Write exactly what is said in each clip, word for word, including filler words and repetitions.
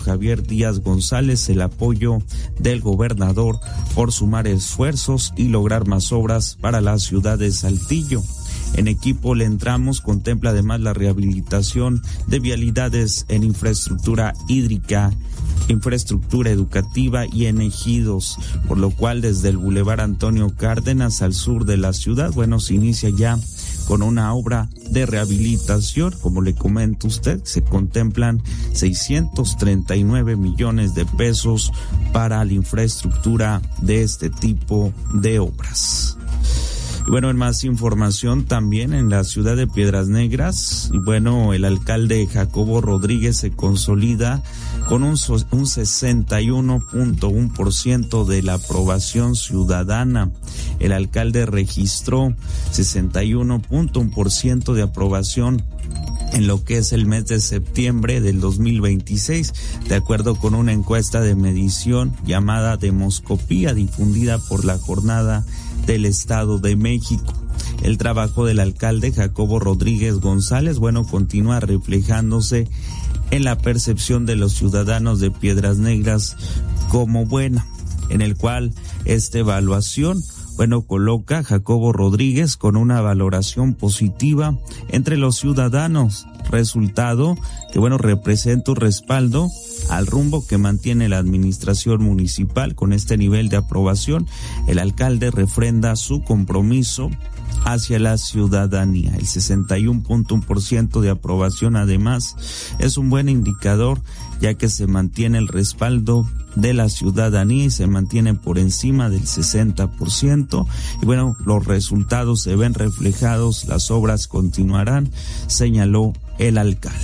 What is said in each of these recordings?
Javier Díaz González el apoyo del gobernador por sumar esfuerzos y lograr más obras para la ciudad de Saltillo. En equipo le entramos contempla además la rehabilitación de vialidades en infraestructura hídrica, infraestructura educativa y en ejidos, por lo cual desde el Boulevard Antonio Cárdenas al sur de la ciudad, bueno, se inicia ya con una obra de rehabilitación. Como le comenta usted, se contemplan seiscientos treinta y nueve millones de pesos para la infraestructura de este tipo de obras. Y bueno, en más información también en la ciudad de Piedras Negras, y bueno, el alcalde Jacobo Rodríguez se consolida con un, un sesenta y uno punto uno por ciento de la aprobación ciudadana. El alcalde registró sesenta y uno punto uno por ciento de aprobación en lo que es el mes de septiembre del dos mil veintiséis, de acuerdo con una encuesta de medición llamada Demoscopía, difundida por la Jornada del Estado de México. El trabajo del alcalde Jacobo Rodríguez González, bueno, continúa reflejándose en la percepción de los ciudadanos de Piedras Negras como buena, en el cual esta evaluación, bueno, coloca a Jacobo Rodríguez con una valoración positiva entre los ciudadanos, resultado que, bueno, representa un respaldo al rumbo que mantiene la administración municipal. Con este nivel de aprobación, el alcalde refrenda su compromiso hacia la ciudadanía. El sesenta y uno punto uno por ciento de aprobación, además, es un buen indicador, ya que se mantiene el respaldo de la ciudadanía y se mantiene por encima del sesenta por ciento. Y bueno, los resultados se ven reflejados, las obras continuarán, señaló el alcalde.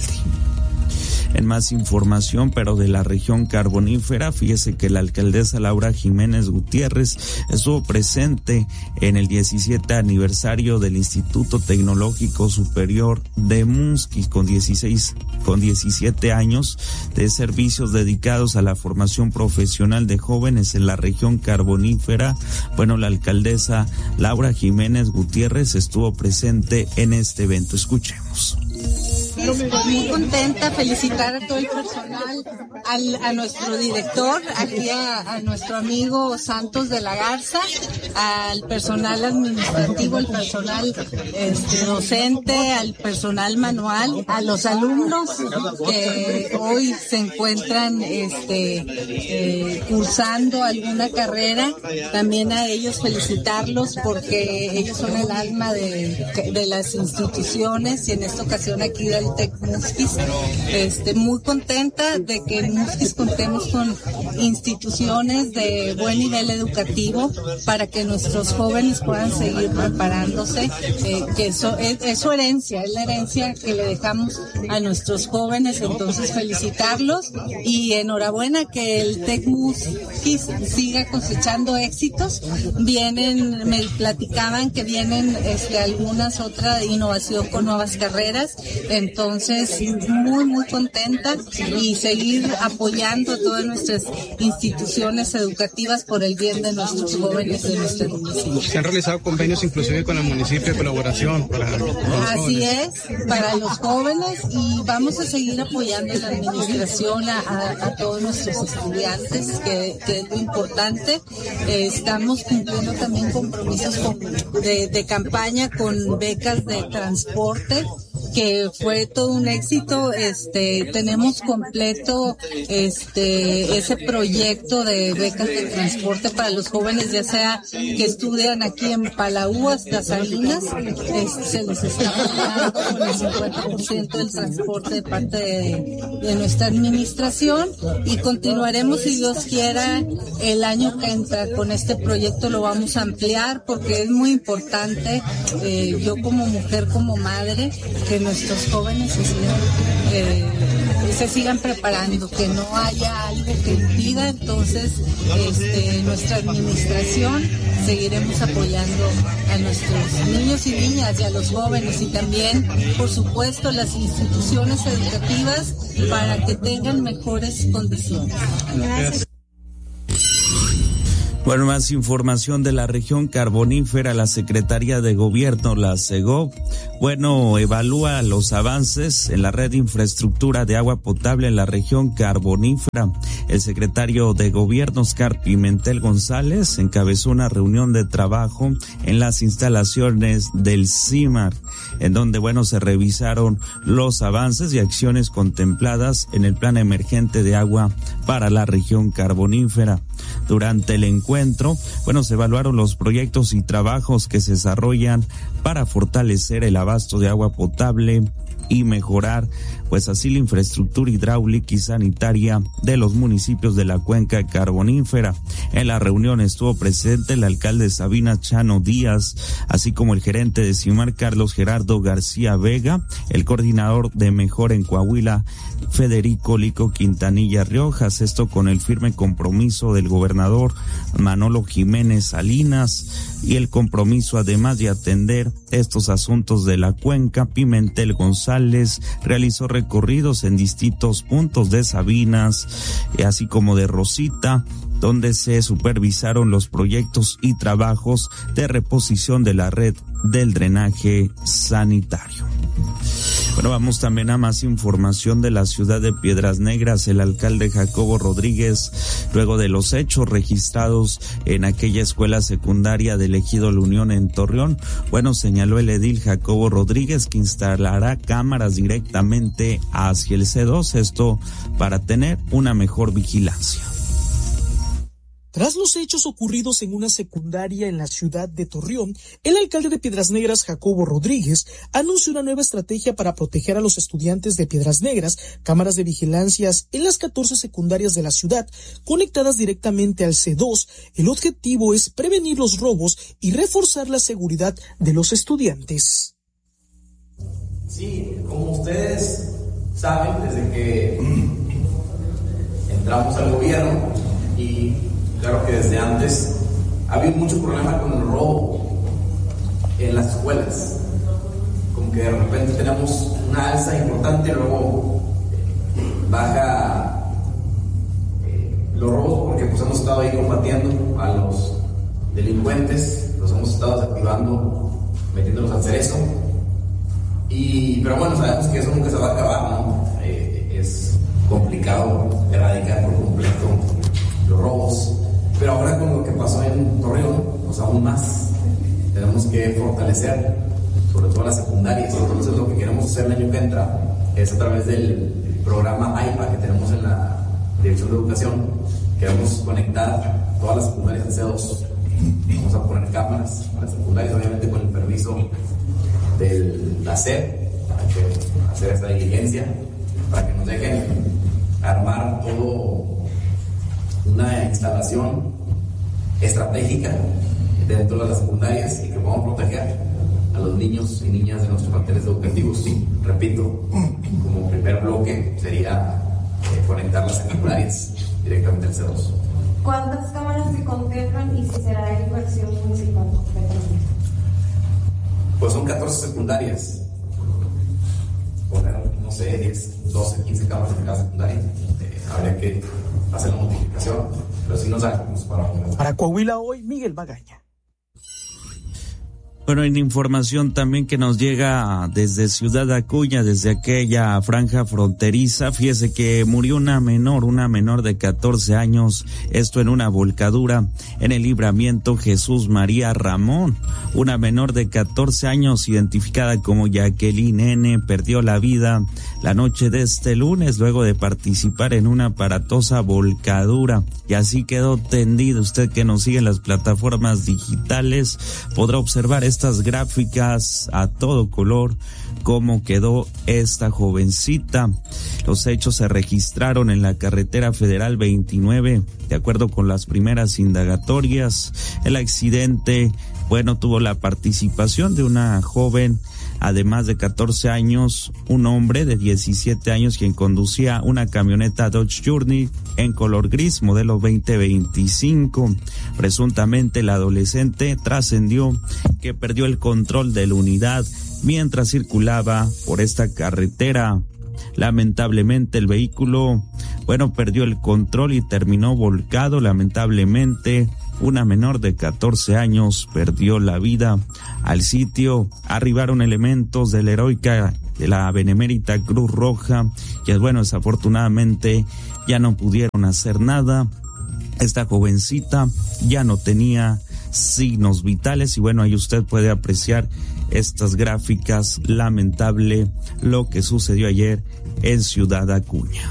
En más información, pero de la región carbonífera, fíjese que la alcaldesa Laura Jiménez Gutiérrez estuvo presente en el diecisiete aniversario del Instituto Tecnológico Superior de Musquis, con dieciséis, con diecisiete años de servicios dedicados a la formación profesional de jóvenes en la región carbonífera. Bueno, la alcaldesa Laura Jiménez Gutiérrez estuvo presente en este evento. Escuchemos. Muy contenta, felicitar a todo el personal, al, a nuestro director, aquí a, a nuestro amigo Santos de la Garza, al personal administrativo, al personal este, docente, al personal manual, a los alumnos que hoy se encuentran este, eh, cursando alguna carrera, también a ellos felicitarlos porque ellos son el alma de, de las instituciones y en esta ocasión aquí del Tec Musquis. Este, muy contenta de que en Musquis contemos con instituciones de buen nivel educativo para que nuestros jóvenes puedan seguir preparándose, eh, que eso es, es su herencia, es la herencia que le dejamos a nuestros jóvenes. Entonces felicitarlos y enhorabuena que el Tec Musquis siga cosechando éxitos. Vienen, me platicaban que vienen este, algunas otras innovación con nuevas carreras. Entonces, muy, muy contenta y seguir apoyando todas nuestras instituciones educativas por el bien de nuestros jóvenes de nuestro municipio. Se han realizado convenios inclusive con el municipio de colaboración para los Así jóvenes. es, para los jóvenes, y vamos a seguir apoyando en la administración a, a, a todos nuestros estudiantes, que, que es lo importante. Eh, estamos cumpliendo también compromisos con, de, de campaña con becas de transporte, que fue todo un éxito. Este, tenemos completo este ese proyecto de becas de transporte para los jóvenes, ya sea que estudian aquí en Palau hasta Salinas, este, se les está pagando con el cincuenta por ciento del transporte de parte de, de nuestra administración, y continuaremos, si Dios quiera, el año que entra con este proyecto. Lo vamos a ampliar porque es muy importante, eh, yo como mujer, como madre, que nuestros jóvenes se sigan, eh, se sigan preparando, que no haya algo que impida. Entonces, este, nuestra administración seguiremos apoyando a nuestros niños y niñas y a los jóvenes, y también, por supuesto, las instituciones educativas para que tengan mejores condiciones. Gracias. Bueno, más información de la región carbonífera. La Secretaría de Gobierno, la SEGOV, bueno, evalúa los avances en la red de infraestructura de agua potable en la región carbonífera. El secretario de Gobierno, Oscar Pimentel González, encabezó una reunión de trabajo en las instalaciones del CIMAR, en donde, bueno, se revisaron los avances y acciones contempladas en el Plan Emergente de Agua para la región carbonífera. Durante el encuentro, bueno, se evaluaron los proyectos y trabajos que se desarrollan para fortalecer el abasto de agua potable y mejorar, pues así, la infraestructura hidráulica y sanitaria de los municipios de la cuenca carbonífera. En la reunión estuvo presente el alcalde Sabina Chano Díaz, así como el gerente de CIMAR, Carlos Gerardo García Vega, el coordinador de Mejora en Coahuila, Federico Lico Quintanilla Riojas, esto con el firme compromiso del gobernador Manolo Jiménez Salinas y el compromiso, además de atender estos asuntos de la cuenca. Pimentel González realizó recorridos en distintos puntos de Sabinas, así como de Rosita, donde se supervisaron los proyectos y trabajos de reposición de la red del drenaje sanitario. Bueno, vamos también a más información de la ciudad de Piedras Negras. El alcalde Jacobo Rodríguez, luego de los hechos registrados en aquella escuela secundaria del Ejido La Unión en Torreón, bueno, señaló el edil Jacobo Rodríguez que instalará cámaras directamente hacia el C dos, esto para tener una mejor vigilancia. Tras los hechos ocurridos en una secundaria en la ciudad de Torreón, el alcalde de Piedras Negras, Jacobo Rodríguez, anunció una nueva estrategia para proteger a los estudiantes de Piedras Negras, cámaras de vigilancias en las catorce secundarias de la ciudad, conectadas directamente al C dos. El objetivo es prevenir los robos y reforzar la seguridad de los estudiantes. Sí, como ustedes saben, desde que entramos al gobierno, y claro que desde antes ha habido mucho problema con el robo en las escuelas. Como que de repente tenemos una alza importante, luego baja eh, los robos, porque pues hemos estado ahí combatiendo a los delincuentes, los hemos estado desactivando, metiéndolos al cerezo. Y, pero bueno, sabemos que eso nunca se va a acabar, ¿no? Eh, es complicado erradicar por completo los robos. Pero ahora con lo que pasó en Torreón, pues aún más, tenemos que fortalecer, sobre todo las secundarias. Entonces lo que queremos hacer el año que entra es a través del programa A I P A que tenemos en la Dirección de Educación, queremos conectar todas las secundarias en C dos. Vamos a poner cámaras para las secundarias, obviamente con el permiso de la S E P, hay que hacer esta diligencia para que nos dejen armar todo una instalación estratégica dentro de las secundarias y que podamos proteger a los niños y niñas de nuestros planteles educativos. Sí, repito, como primer bloque sería eh, conectar las secundarias directamente al C dos. ¿Cuántas cámaras se contemplan y si será de inversión municipal? Pues son catorce secundarias. Poner, no sé, diez, doce, quince cámaras en cada secundaria. Eh, habría que hacer la multiplicación, pero sí nos da para poner. Para Coahuila Hoy, Miguel Magaña. Bueno, en información también que nos llega desde Ciudad Acuña, desde aquella franja fronteriza, fíjese que murió una menor, una menor de catorce años, esto en una volcadura en el Libramiento Jesús María Ramón. Una menor de catorce años, identificada como Jacqueline N., perdió la vida la noche de este lunes luego de participar en una aparatosa volcadura, y así quedó tendida. Usted que nos sigue en las plataformas digitales podrá observar estas gráficas a todo color, cómo quedó esta jovencita. Los hechos se registraron en la carretera federal veintinueve. De acuerdo con las primeras indagatorias, el accidente, bueno, tuvo la participación de una joven, además de catorce años, un hombre de diecisiete años quien conducía una camioneta Dodge Journey en color gris, modelo veinte veinticinco. Presuntamente la adolescente trascendió que perdió el control de la unidad mientras circulaba por esta carretera. Lamentablemente el vehículo, bueno, perdió el control y terminó volcado. Lamentablemente una menor de catorce años perdió la vida. Al sitio arribaron elementos de la heroica, de la Benemérita Cruz Roja, y bueno, desafortunadamente ya no pudieron hacer nada. Esta jovencita ya no tenía signos vitales y bueno, ahí usted puede apreciar estas gráficas. Lamentable lo que sucedió ayer en Ciudad Acuña.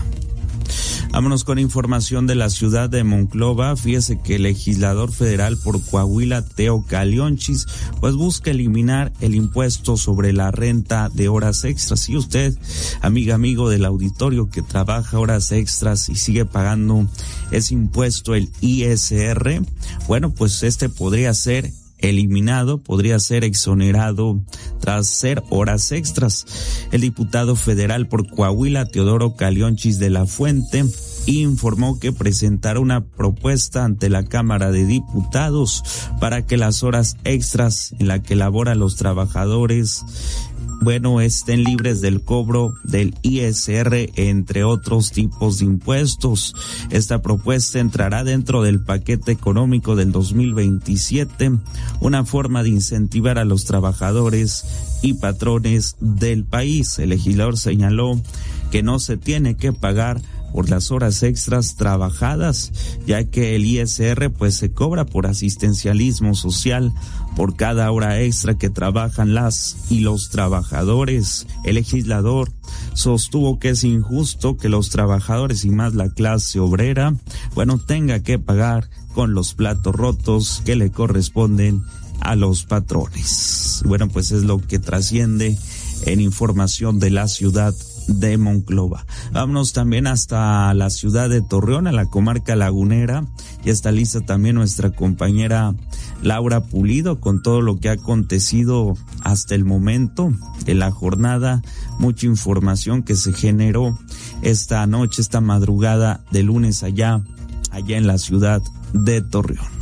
Vámonos con información de la ciudad de Monclova. Fíjese que el legislador federal por Coahuila, Teo Calionchis, pues busca eliminar el impuesto sobre la renta de horas extras. Y usted, amiga, amigo del auditorio que trabaja horas extras y sigue pagando ese impuesto, el I S R, bueno, pues este podría ser eliminado, podría ser exonerado tras ser horas extras. El diputado federal por Coahuila, Teodoro Calionchis de la Fuente, informó que presentará una propuesta ante la Cámara de Diputados para que las horas extras en la que laboran los trabajadores, bueno, estén libres del cobro del I S R, entre otros tipos de impuestos. Esta propuesta entrará dentro del paquete económico del dos mil veintisiete, una forma de incentivar a los trabajadores y patrones del país. El legislador señaló que no se tiene que pagar por las horas extras trabajadas, ya que el I S R pues se cobra por asistencialismo social por cada hora extra que trabajan las y los trabajadores. El legislador sostuvo que es injusto que los trabajadores y más la clase obrera, bueno, tenga que pagar con los platos rotos que le corresponden a los patrones. Bueno, pues es lo que trasciende en información de la ciudad de Monclova. Vámonos también hasta la ciudad de Torreón, a la comarca lagunera. Ya está lista también nuestra compañera Laura Pulido con todo lo que ha acontecido hasta el momento de la jornada. Mucha información que se generó esta noche, esta madrugada de lunes allá, allá en la ciudad de Torreón.